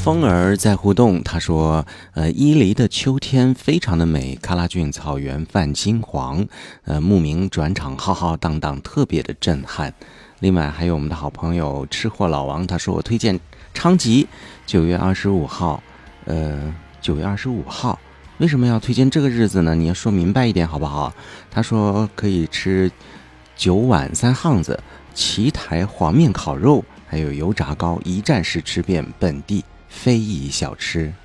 风儿在互动，他说，伊犁的秋天非常的美，喀拉峻草原泛金黄，牧民转场浩浩荡荡，特别的震撼。另外还有我们的好朋友吃货老王，他说我推荐昌吉，9月25号，9月25号，为什么要推荐这个日子呢？你要说明白一点好不好？他说可以吃9碗3夯子、奇台黄面烤肉，还有油炸糕，一站式吃遍本地非遗小吃。